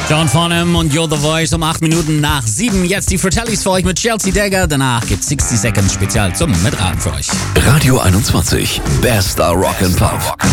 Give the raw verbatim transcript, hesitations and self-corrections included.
John Farnham und You're the Voice um acht Minuten nach sieben. Jetzt die Fratellis für euch mit Chelsea Dagger. Danach gibt's sechzig Seconds Spezial zum Mitraten für euch. Radio einundzwanzig. Bester Rock and Pop.